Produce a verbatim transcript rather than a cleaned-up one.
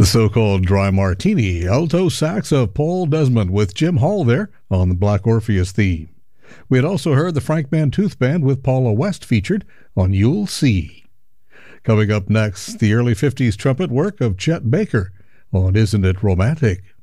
The so-called Dry Martini, alto sax of Paul Desmond with Jim Hall there on the Black Orpheus theme. We had also heard the Frank Mantooth Band with Paula West featured on You'll See. Coming up next, the early fifties trumpet work of Chet Baker on Isn't It Romantic?